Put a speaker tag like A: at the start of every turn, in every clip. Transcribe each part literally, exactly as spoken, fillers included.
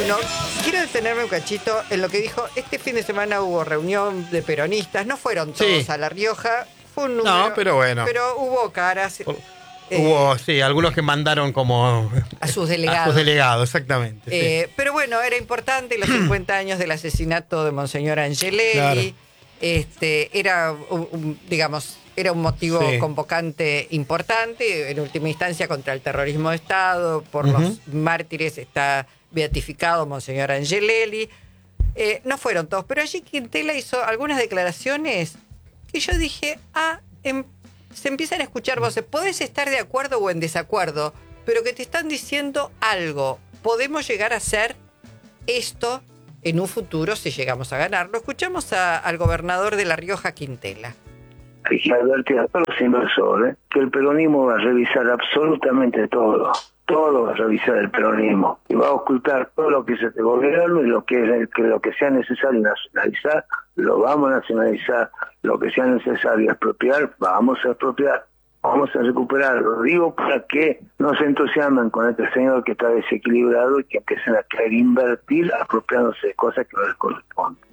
A: uno. Quiero detenerme un cachito en lo que dijo. Este fin de semana hubo reunión de peronistas. No fueron todos sí. a La Rioja. Fue un número.
B: No, pero bueno.
A: Pero hubo caras.
B: Por, eh, hubo, sí, algunos que mandaron como...
A: A sus delegados.
B: A sus delegados, exactamente.
A: Eh,
B: sí.
A: Pero bueno, era importante los cincuenta años del asesinato de Monseñor Angelelli.
B: Claro.
A: Este, era, un, digamos... Era un motivo sí. convocante importante, en última instancia contra el terrorismo de Estado, por uh-huh. los mártires está beatificado Monseñor Angelelli. Eh, no fueron todos, pero allí Quintela hizo algunas declaraciones que yo dije, ah, em, se empiezan a escuchar voces, podés estar de acuerdo o en desacuerdo, pero que te están diciendo algo, podemos llegar a hacer esto en un futuro si llegamos a ganarlo. Escuchamos a, al gobernador de La Rioja, Quintela.
C: Hay que advertir a todos los inversores que el peronismo va a revisar absolutamente todo. Todo va a revisar el peronismo. Y va a ocultar todo lo que es este gobierno y lo que, que lo que sea necesario nacionalizar, lo vamos a nacionalizar. Lo que sea necesario expropiar, vamos a expropiar. Vamos a recuperar. Lo digo para que no se entusiasmen con este señor que está desequilibrado y que empiecen a querer invertir apropiándose de cosas que no les corresponden.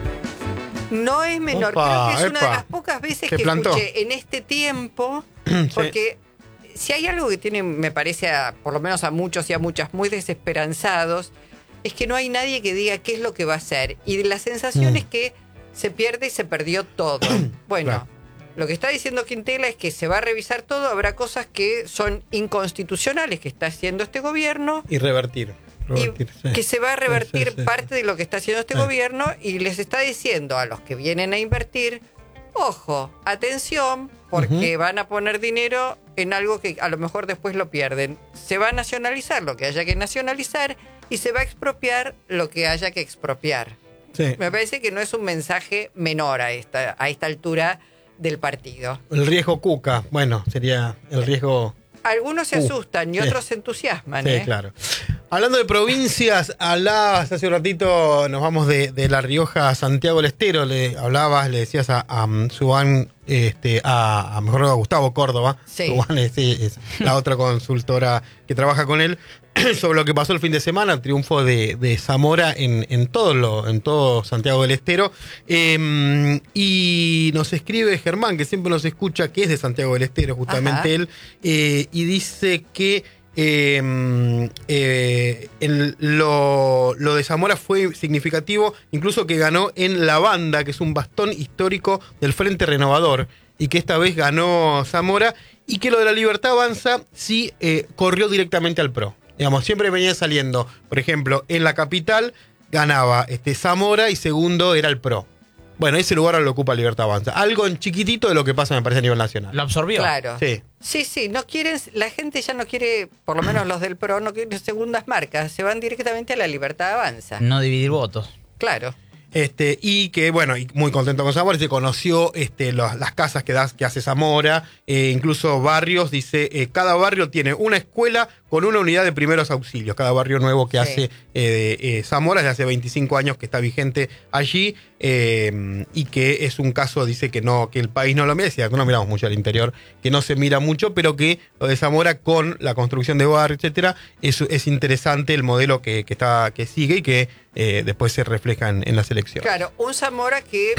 A: No es menor,
B: Opa,
A: creo que es
B: epa.
A: una de las pocas veces que
B: plantó?
A: escuché en este tiempo, porque sí. si hay algo que tiene, me parece, a, por lo menos a muchos y a muchas, muy desesperanzados, es que no hay nadie que diga qué es lo que va a hacer. Y la sensación mm. es que se pierde y se perdió todo. Bueno, claro. Lo que está diciendo Quintela es que se va a revisar todo, habrá cosas que son inconstitucionales que está haciendo este gobierno.
B: Y revertir.
A: Revertir, y sí. que se va a revertir sí, sí, sí, parte sí. de lo que está haciendo este sí. gobierno y les está diciendo a los que vienen a invertir, ojo, atención, porque uh-huh. van a poner dinero en algo que a lo mejor después lo pierden. Se va a nacionalizar lo que haya que nacionalizar y se va a expropiar lo que haya que expropiar. Sí. Me parece que no es un mensaje menor a esta, a esta altura del partido.
B: El riesgo Cuca, bueno, sería el riesgo...
A: Algunos se uh, asustan y otros sí. se entusiasman.
B: Sí,
A: ¿eh?
B: claro. Hablando de provincias, hablabas hace un ratito, nos vamos de, de La Rioja a Santiago del Estero, le hablabas, le decías a, a Suban, este, a, a mejor a Gustavo Córdoba,
A: sí.
B: Suban es, es la otra consultora que trabaja con él, sobre lo que pasó el fin de semana, el triunfo de, de Zamora en, en, todo lo, en todo Santiago del Estero. Eh, y nos escribe Germán, que siempre nos escucha, que es de Santiago del Estero, justamente Ajá. él, eh, y dice que eh, eh, el, lo, lo de Zamora fue significativo, incluso que ganó en La Banda, que es un bastón histórico del Frente Renovador, y que esta vez ganó Zamora, y que lo de La Libertad Avanza sí eh, corrió directamente al PRO. Digamos, siempre venía saliendo, por ejemplo, en la capital ganaba este Zamora y segundo era el PRO. Bueno, ese lugar lo ocupa Libertad Avanza. Algo en chiquitito de lo que pasa, me parece, a nivel nacional.
D: ¿Lo absorbió?
A: Claro.
B: Sí.
A: Sí, sí, no quieren, la gente ya no quiere, por lo menos los del PRO, no quieren segundas marcas, se van directamente a la Libertad Avanza.
D: No dividir votos.
A: Claro.
B: Este, y que, bueno, y muy contento con Zamora, se conoció este, los, las casas que, das, que hace Zamora, eh, incluso barrios, dice, eh, cada barrio tiene una escuela con una unidad de primeros auxilios, cada barrio nuevo que sí. hace eh, eh, Zamora, desde hace veinticinco años que está vigente allí, eh, y que es un caso, dice que no, que el país no lo mira, decía, que no miramos mucho al interior, que no se mira mucho, pero que lo de Zamora con la construcción de barrios, etcétera, es, es interesante el modelo que, que, está, que sigue y que eh, después se refleja en, en las elecciones.
A: Claro, un Zamora que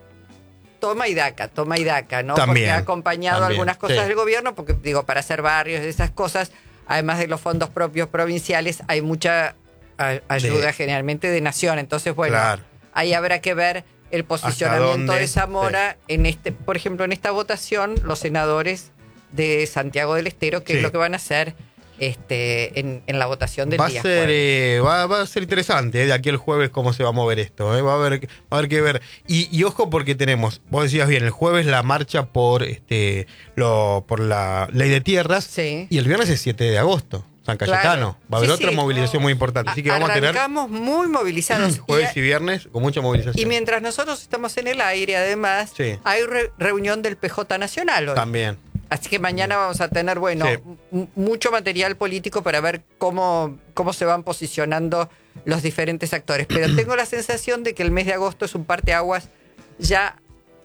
A: toma y daca, toma y daca, ¿no?
B: También,
A: porque ha acompañado
B: también,
A: algunas cosas
B: sí.
A: del gobierno, porque digo, para hacer barrios, esas cosas, además de los fondos propios provinciales, hay mucha a, ayuda sí. generalmente de nación. Entonces, bueno, claro. ahí habrá que ver el posicionamiento de Zamora sí. en este, por ejemplo, en esta votación, los senadores de Santiago del Estero, que sí. es lo que van a hacer este en, en la votación del
B: va
A: día
B: a ser,
A: jueves.
B: Eh, va, va a ser interesante eh, de aquí el jueves cómo se va a mover esto. Eh, va, a haber, va a haber que ver. Y, y ojo porque tenemos, vos decías bien, el jueves la marcha por este lo por la ley de tierras
A: sí.
B: y el viernes es siete de agosto. San Cayetano.
A: Claro.
B: Va a haber
A: sí,
B: otra
A: sí.
B: movilización muy importante. Así que vamos a tener.
A: Arrancamos muy movilizados.
B: Jueves y viernes con mucha movilización.
A: Y mientras nosotros estamos en el aire, además,
B: sí.
A: hay re reunión del P J Nacional hoy.
B: También.
A: Así que mañana vamos a tener, bueno, sí. mucho material político para ver cómo, cómo se van posicionando los diferentes actores. Pero tengo la sensación de que el mes de agosto es un parteaguas ya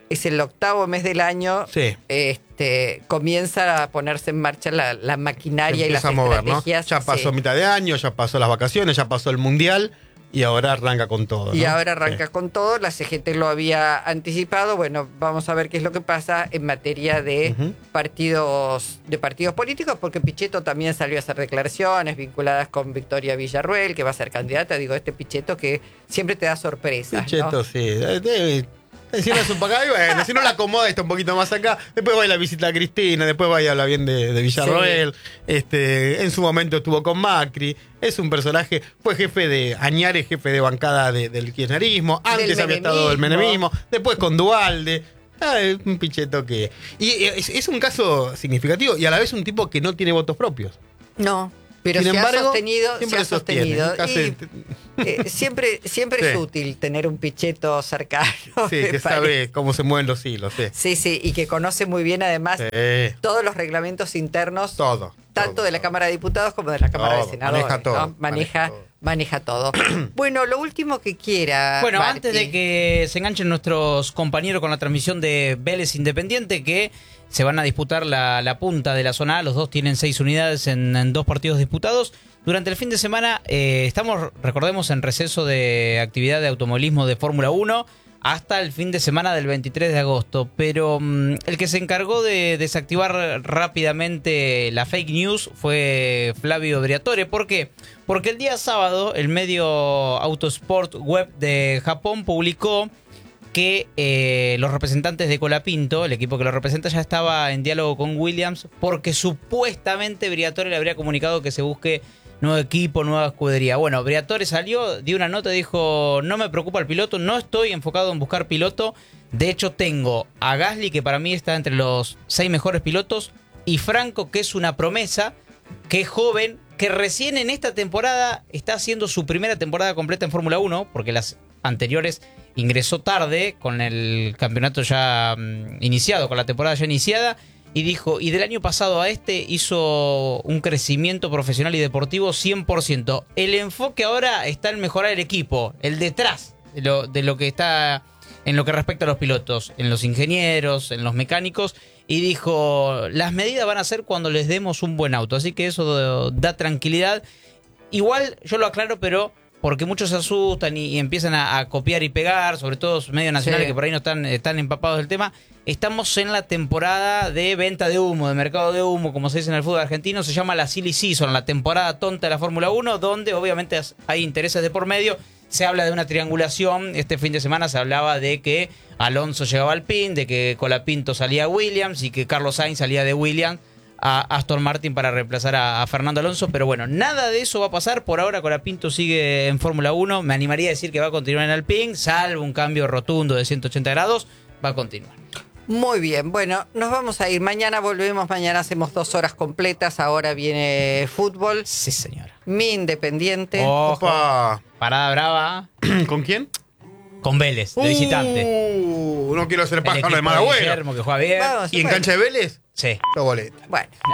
A: es el octavo mes del año,
B: sí.
A: este, comienza a ponerse en marcha la, la maquinaria y las
B: a mover,
A: estrategias.
B: ¿no? Ya pasó
A: sí.
B: mitad de año, ya pasó las vacaciones, ya pasó el Mundial y ahora arranca con todo, ¿no?
A: Y ahora arranca
B: sí.
A: con todo, la C G T lo había anticipado, bueno, vamos a ver qué es lo que pasa en materia de uh-huh. partidos de partidos políticos, porque Pichetto también salió a hacer declaraciones vinculadas con Victoria Villarruel, que va a ser candidata, digo, este Pichetto que siempre te da sorpresas,
B: Pichetto,
A: ¿no?
B: sí, debe... Si no es un poco acá, y bueno, si no la acomoda está un poquito más acá, después va a ir a visitar a Cristina, después va a ir a hablar bien de, de Villarroel, sí. este, en su momento estuvo con Macri, es un personaje, fue jefe de, Añares, jefe de bancada de, del kirchnerismo, antes
A: del
B: había estado el menemismo, después con Duhalde, ah, es un Pichetto que... Y es, es un caso significativo y a la vez un tipo que no tiene votos propios.
A: No. Pero
B: Sin
A: se
B: embargo,
A: ha sostenido, se ha sostenido.
B: Sostiene,
A: y, eh, siempre siempre sí. es útil tener un Pichetto cercano.
B: Sí, que sabe cómo se mueven los hilos. Sí,
A: sí, sí, y que conoce muy bien además sí. todos los reglamentos internos.
B: Todo.
A: Tanto
B: todo,
A: de la
B: todo.
A: Cámara de Diputados como de la Cámara
B: todo,
A: de Senadores.
B: Maneja todo.
A: ¿no? Maneja, maneja todo. Maneja todo. Bueno, lo último que quiera.
D: Bueno,
A: Martín.
D: Antes de que se enganchen nuestros compañeros con la transmisión de Vélez Independiente, que se van a disputar la, la punta de la zona A, los dos tienen seis unidades en, en dos partidos disputados. Durante el fin de semana eh, estamos, recordemos, en receso de actividad de automovilismo de Fórmula uno hasta el fin de semana del veintitrés de agosto. Pero mmm, el que se encargó de desactivar rápidamente la fake news fue Flavio Briatore. ¿Por qué? Porque el día sábado el medio Autosport Web de Japón publicó que eh, los representantes de Colapinto, el equipo que lo representa, ya estaba en diálogo con Williams porque supuestamente Briatore le habría comunicado que se busque nuevo equipo, nueva escudería. Bueno, Briatore salió, dio una nota y dijo: no me preocupa el piloto, no estoy enfocado en buscar piloto. De hecho, tengo a Gasly, que para mí está entre los seis mejores pilotos, y Franco, que es una promesa, que es joven, que recién en esta temporada está haciendo su primera temporada completa en Fórmula uno, porque las anteriores ingresó tarde, con el campeonato ya um, iniciado, con la temporada ya iniciada. Y dijo, y del año pasado a este hizo un crecimiento profesional y deportivo cien por ciento. El enfoque ahora está en mejorar el equipo, el detrás de lo, de lo que está en lo que respecta a los pilotos, en los ingenieros, en los mecánicos. Y dijo, las medidas van a ser cuando les demos un buen auto. Así que eso da tranquilidad. Igual, yo lo aclaro, pero porque muchos se asustan y, y empiezan a, a copiar y pegar, sobre todo los medios nacionales, sí, que por ahí no están, están empapados del tema. Estamos en la temporada de venta de humo, de mercado de humo, como se dice en el fútbol argentino. Se llama la Silly Season, la temporada tonta de la Fórmula uno, donde obviamente hay intereses de por medio. Se habla de una triangulación. Este fin de semana se hablaba de que Alonso llegaba al Alpine, de que Colapinto salía a Williams y que Carlos Sainz salía de Williams a Aston Martin para reemplazar a, a Fernando Alonso. Pero bueno, nada de eso va a pasar. Por ahora Colapinto sigue en Fórmula uno. Me animaría a decir que va a continuar en Alpine, salvo un cambio rotundo de ciento ochenta grados. Va a continuar.
A: Muy bien, bueno, nos vamos a ir. Mañana volvemos, mañana hacemos dos horas completas. Ahora viene fútbol.
D: Sí, señora.
A: Mi Independiente.
D: Ojo.
B: Opa.
D: Parada brava.
B: ¿Con quién?
D: Con Vélez, de visitante.
B: Uh, no quiero hacer pájaro de
D: Guillermo,
B: Malagüero.
D: que juega bien.
A: Vamos,
B: ¿Y en
A: bueno.
B: cancha de Vélez?
D: Sí.
B: Yo boleta.
A: Bueno.
D: No.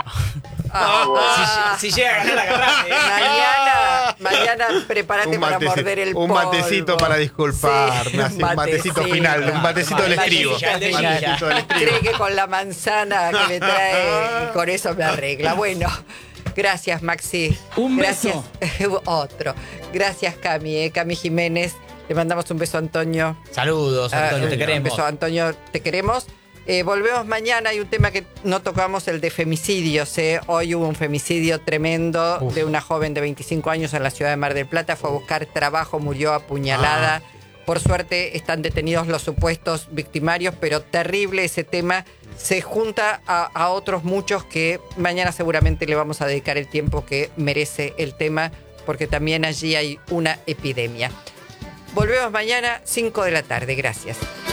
A: Ah,
D: Si, si llega a ganar la garrafa, ¿eh?
A: mañana, mañana prepárate
B: Un
A: para
B: matecito-
A: morder el
B: un
A: polvo.
B: matecito para disculparme,
A: Sí,
B: así, un matecito final, un matecito del estribo.
D: Matecilla,
B: Un matecito del estribo.
A: Cree que con la manzana que me trae, con eso me arregla. Bueno, gracias, Maxi.
E: Un
A: gracias. Otro. Gracias, Cami, eh, Cami Jiménez. Le mandamos un beso a Antonio.
D: Saludos, Antonio,
A: Ah,
D: te queremos.
A: Un beso a Antonio, te queremos. Eh, volvemos mañana. Hay un tema que no tocamos, el de femicidios. ¿eh? Hoy hubo un femicidio tremendo
D: Uf.
A: de una joven de veinticinco años en la ciudad de Mar del Plata. Fue a buscar trabajo, murió apuñalada.
B: Ah.
A: Por suerte están detenidos los supuestos victimarios, pero terrible ese tema. Se junta a, a otros muchos que mañana seguramente le vamos a dedicar el tiempo que merece el tema, porque también allí hay una epidemia. Volvemos mañana, cinco de la tarde. Gracias.